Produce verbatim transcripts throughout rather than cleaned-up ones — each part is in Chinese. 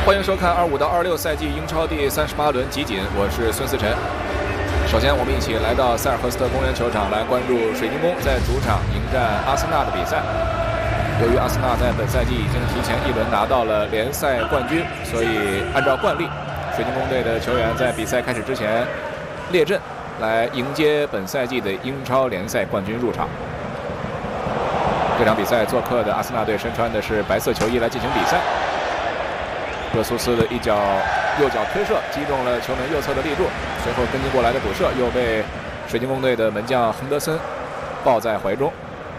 欢迎收看二五到二六赛季英超第三十八轮集锦，我是孙思辰。首先，我们一起来到塞尔赫斯特公园球场来关注水晶宫在主场迎战阿森纳的比赛。由于阿森纳在本赛季已经提前一轮拿到了联赛冠军，所以按照惯例，水晶宫队的球员在比赛开始之前列阵，来迎接本赛季的英超联赛冠军入场。这场比赛做客的阿森纳队身穿的是白色球衣来进行比赛。热苏斯的一脚右脚推射击中了球门右侧的立柱，随后跟进过来的补射又被水晶宫队的门将亨德森抱在怀中。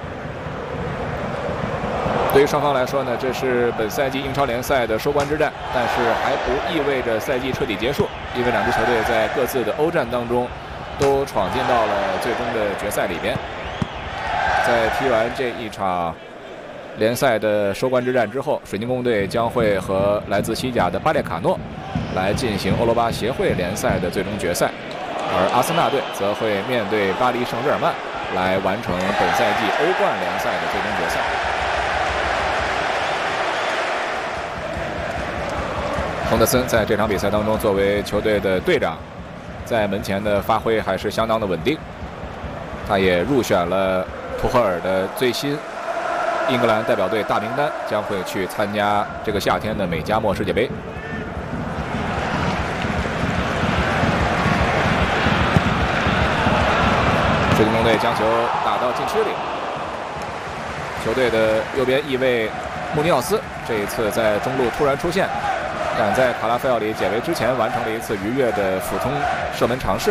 对于双方来说呢，这是本赛季英超联赛的收官之战，但是还不意味着赛季彻底结束，因为两支球队在各自的欧战当中都闯进到了最终的决赛里边。在踢完这一场联赛的收官之战之后，水晶宫队将会和来自西甲的巴列卡诺来进行欧罗巴协会联赛的最终决赛，而阿森纳队则会面对巴黎圣日耳曼来完成本赛季欧冠联赛的最终决赛。亨德森在这场比赛当中作为球队的队长，在门前的发挥还是相当的稳定，他也入选了图赫尔的最新英格兰代表队大名单，将会去参加这个夏天的美加墨世界杯。水晶宫队将球打到禁区里，球队的右边翼卫穆尼奥斯这一次在中路突然出现，赶在卡拉菲奥里解围之前完成了一次愉悦的俯冲射门尝试。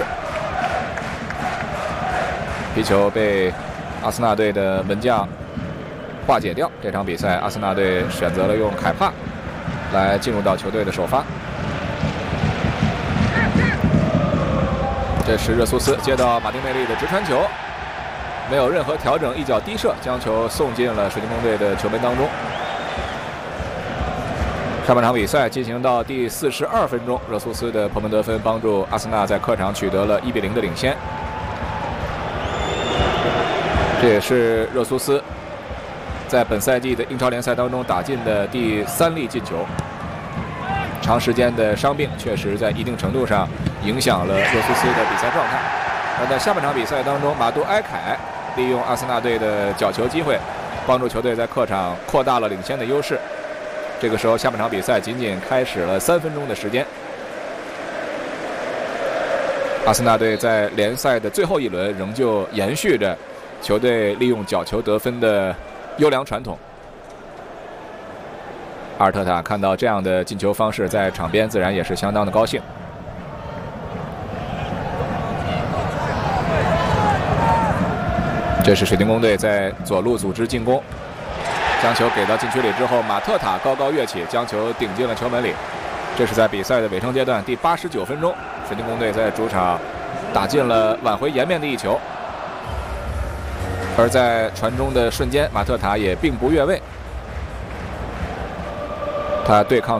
皮球被阿森纳队的门将化解掉。这场比赛阿森纳队选择了用凯帕来进入到球队的首发。这是热苏斯接到马丁内利的直传球，没有任何调整，一脚低射将球送进了水晶宫队的球门当中。上半场比赛进行到第四十二分钟，热苏斯的破门得分帮助阿森纳在客场取得了一比零的领先。这也是热苏斯在本赛季的英超联赛当中打进的第三粒进球。长时间的伤病确实在一定程度上影响了热苏斯的比赛状态。而在下半场比赛当中，马杜埃凯利用阿森纳队的角球机会，帮助球队在客场扩大了领先的优势。这个时候，下半场比赛仅仅开始了三分钟的时间。阿森纳队在联赛的最后一轮仍旧延续着球队利用角球得分的优良传统。阿尔特塔看到这样的进球方式，在场边自然也是相当的高兴。这是水晶宫队在左路组织进攻，将球给到禁区里之后，马特塔高高跃起，将球顶进了球门里。这是在比赛的尾声阶段第八十九分钟，水晶宫队在主场打进了挽回颜面的一球。而在传中的瞬间，马特塔也并不越位，他对抗